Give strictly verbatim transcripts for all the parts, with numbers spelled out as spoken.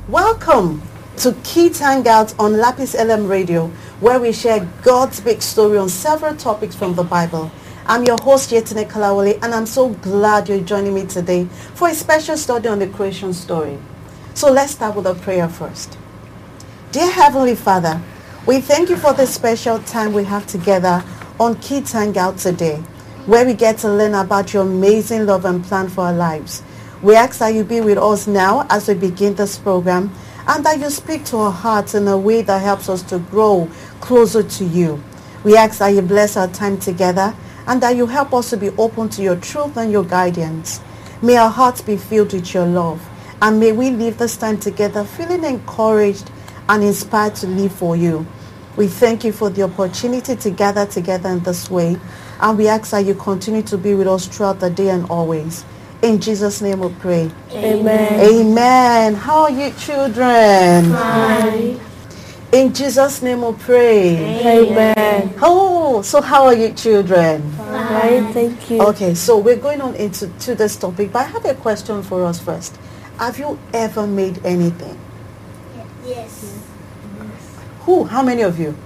Welcome to Kids Hangout on Lapis L M Radio, where we share God's big story on several topics from the Bible. I'm your host, Yetine Kalawole, and I'm so glad you're joining me today for a special study on the creation story. So let's start with a prayer first. Dear Heavenly Father, we thank you for this special time we have together on Kids Hangout today, where we get to learn about your amazing love and plan for our lives. We ask that you be with us now as we begin this program, and that you speak to our hearts in a way that helps us to grow closer to you. We ask that you bless our time together, and that you help us to be open to your truth and your guidance. May our hearts be filled with your love, and may we live this time together feeling encouraged and inspired to live for you. We thank you for the opportunity to gather together in this way, and we ask that you continue to be with us throughout the day and always. In Jesus' name we pray. Amen. Amen. How are you, children? Fine. In Jesus' name we pray. Amen. Oh, so how are you, children? Fine, thank you. Okay, so we're going on into to this topic, but I have a question for us first. Have you ever made anything? Yes. Who? How many of you?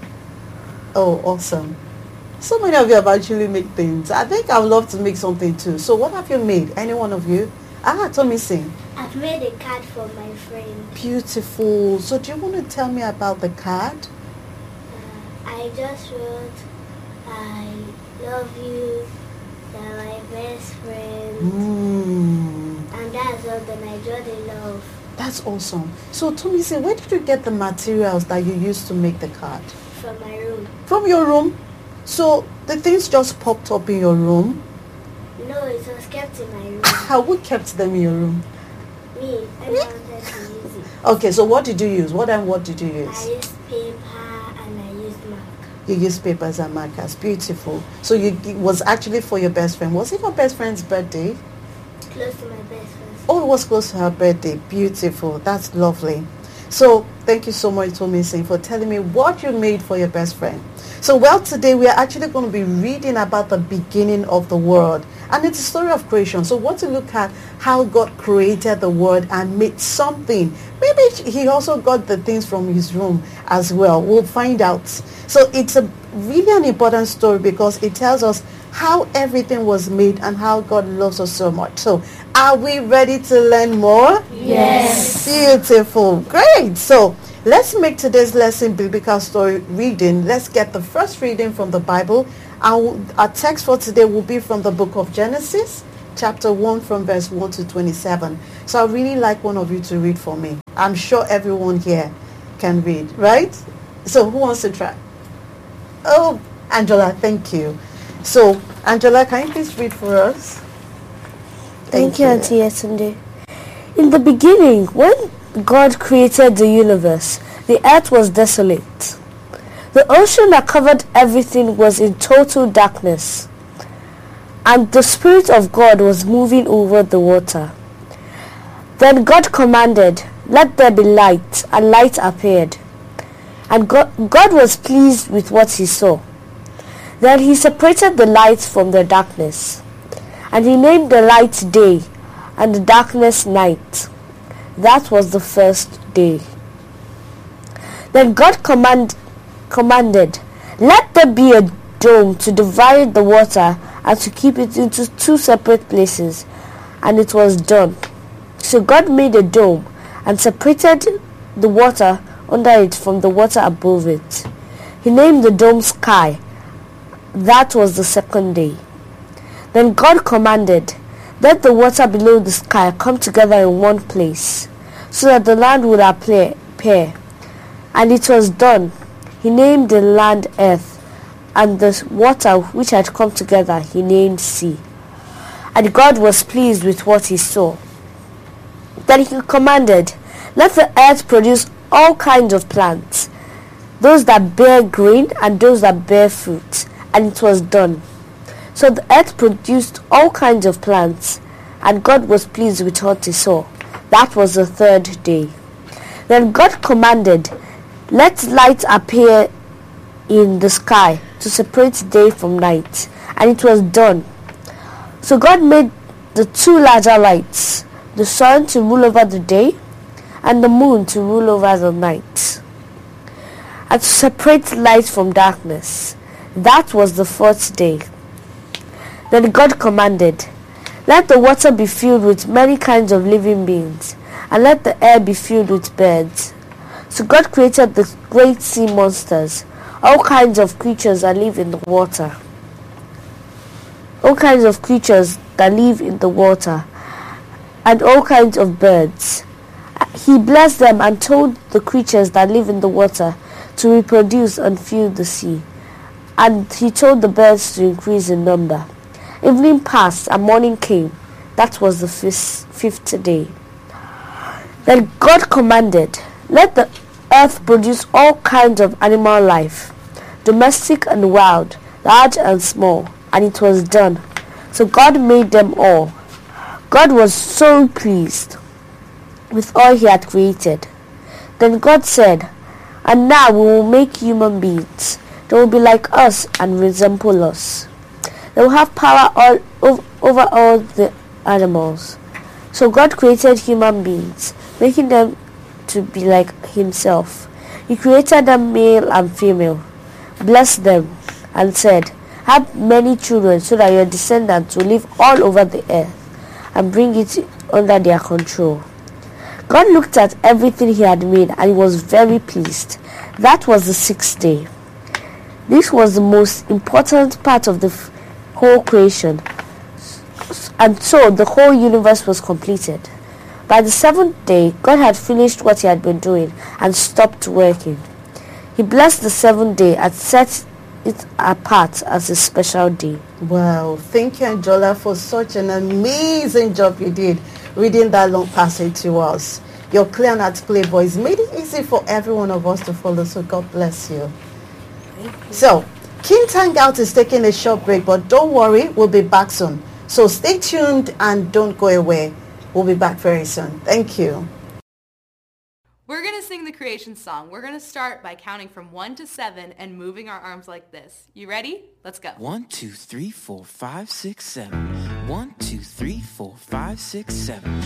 Oh, awesome. So many of you have actually made things. I think I would love to make something too. So what have you made? Any one of you? Ah, Tommy, sing. I've made a card for my friend. Beautiful. So do you want to tell me about the card? Uh, I just wrote, I love you, you're my best friend. Mm. And that's all, then I draw the love. That's awesome. So Tommy, say, where did you get the materials that you used to make the card? From my room. From your room? So the things just popped up in your room? No, it was kept in my room. How who kept them in your room? Me, I wanted to use it. Okay, so what did you use? What and what did you I use? used paper and I used mark. You used papers and markers. Beautiful. So you it was actually for your best friend. Was it your best friend's birthday? Close to my best friend. Oh, it was close to her birthday. Beautiful. That's lovely. So thank you so much, Tommy Singh, for telling me what you made for your best friend. So, well, today we are actually going to be reading about the beginning of the world. And it's a story of creation. So we want to look at how God created the world and made something. Maybe he also got the things from his room as well. We'll find out. So it's a really an important story because it tells us how everything was made and how God loves us so much. So are we ready to learn more? Yes. Beautiful. Great. So let's make today's lesson biblical story reading. Let's get the first reading from the Bible. Our, our text for today will be from the book of Genesis, chapter one, from verse one to twenty-seven. So I really like one of you to read for me. I'm sure everyone here can read, right? So who wants to try? Oh, Angela, thank you. So, Angela, can you please read for us? Thank, thank you, Auntie Yetunde. In the beginning, when God created the universe, the earth was desolate. The ocean that covered everything was in total darkness, and the Spirit of God was moving over the water. Then God commanded, "Let there be light," and light appeared. And God, God was pleased with what he saw. Then he separated the light from the darkness, and he named the light day, and the darkness night. That was the first day. Then God command, commanded, "Let there be a dome to divide the water and to keep it into two separate places." And it was done. So God made a dome and separated the water under it from the water above it. He named the dome Sky. That was the second day. Then God commanded, "Let the water below the sky come together in one place, so that the land would appear." And it was done. He named the land Earth, and the water which had come together he named Sea. And God was pleased with what he saw. Then he commanded, "Let the earth produce all kinds of plants, those that bear grain and those that bear fruit." And it was done. So the earth produced all kinds of plants, and God was pleased with what he saw. That was the third day. Then God commanded, "Let light appear in the sky to separate day from night." And it was done. So God made the two larger lights, the sun to rule over the day, and the moon to rule over the night, and to separate light from darkness. That was the fourth day. Then God commanded, "Let the water be filled with many kinds of living beings, and let the air be filled with birds." So God created the great sea monsters, all kinds of creatures that live in the water. All kinds of creatures that live in the water, and all kinds of birds. He blessed them and told the creatures that live in the water to reproduce and fill the sea. And he told the birds to increase in number. Evening passed and morning came. That was the fifth, fifth day. Then God commanded, "Let the earth produce all kinds of animal life, domestic and wild, large and small." And it was done. So God made them all. God was so pleased with all he had created. Then God said, "And now we will make human beings. They will be like us and resemble us. They will have power all, over, over all the animals." So God created human beings, making them to be like himself. He created them male and female, blessed them, and said, "Have many children so that your descendants will live all over the earth and bring it under their control." God looked at everything he had made and he was very pleased. That was the sixth day. This was the most important part of the f- whole creation. And so the whole universe was completed. By the seventh day, God had finished what he had been doing and stopped working. He blessed the seventh day and set it apart as a special day. Wow, thank you, Anjola, for such an amazing job you did reading that long passage to us. Your clear and articulate voice made it easy for every one of us to follow, so God bless you. you. So, King's Hangout is taking a short break, but don't worry, we'll be back soon. So stay tuned and don't go away. We'll be back very soon. Thank you. We're going to sing the creation song. We're going to start by counting from one to seven and moving our arms like this. You ready? Let's go. One, two, three, four, five, six, seven. One, two, three, four, five, six, seven.